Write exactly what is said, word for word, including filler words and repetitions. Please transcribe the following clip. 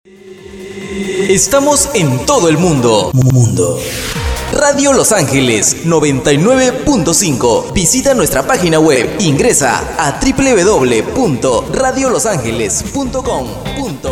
Estamos en todo el mundo. Mundo. Radio Los Ángeles noventa y nueve punto cinco. Visita nuestra página web. Ingresa a doble u doble u doble u punto radio los ángeles punto com punto